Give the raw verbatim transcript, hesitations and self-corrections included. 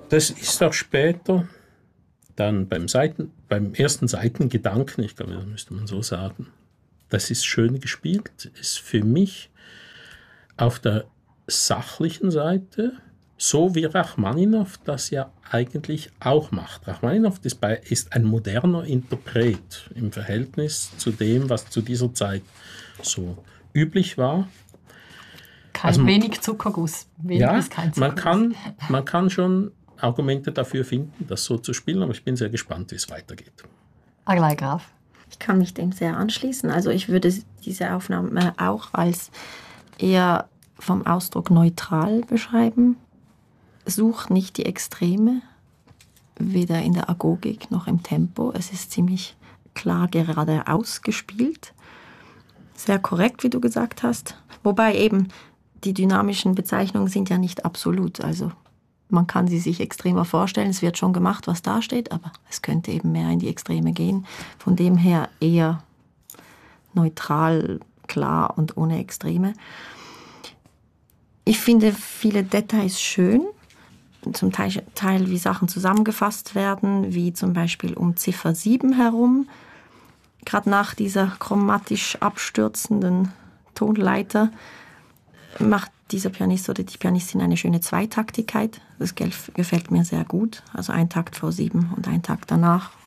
Das ist auch später dann beim, Seiten, beim ersten Seitengedanken, ich glaube, das müsste man so sagen, das ist schön gespielt, ist für mich auf der sachlichen Seite, so wie Rachmaninow das ja eigentlich auch macht. Rachmaninow ist, bei, ist ein moderner Interpret im Verhältnis zu dem, was zu dieser Zeit so üblich war. Kein also, wenig Zuckerguss. Wenig ja, ist kein Zuckerguss. Man kann, man kann schon Argumente dafür finden, das so zu spielen, aber ich bin sehr gespannt, wie es weitergeht. Aglai Graf. Ich kann mich dem sehr anschließen. Also ich würde diese Aufnahme auch als eher vom Ausdruck neutral beschreiben. Such nicht die Extreme, weder in der Agogik noch im Tempo. Es ist ziemlich klar geradeaus gespielt. Sehr korrekt, wie du gesagt hast. Wobei eben die dynamischen Bezeichnungen sind ja nicht absolut. Also man kann sie sich extremer vorstellen. Es wird schon gemacht, was da steht, aber es könnte eben mehr in die Extreme gehen. Von dem her eher neutral, klar und ohne Extreme. Ich finde viele Details schön. Zum Teil, Teil wie Sachen zusammengefasst werden, wie zum Beispiel um Ziffer sieben herum. Gerade nach dieser chromatisch abstürzenden Tonleiter macht dieser Pianist oder die Pianistin eine schöne Zweitaktigkeit. Das gefällt mir sehr gut. Also ein Takt vor sieben und ein Takt danach.